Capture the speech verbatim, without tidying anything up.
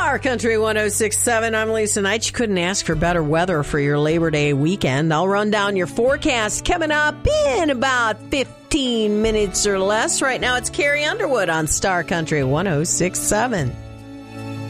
Star Country one oh six point seven. I'm Lisa Knight. You couldn't ask for better weather for your Labor Day weekend. I'll run down your forecast coming up in about fifteen minutes or less. Right now, it's Carrie Underwood on Star Country one oh six point seven.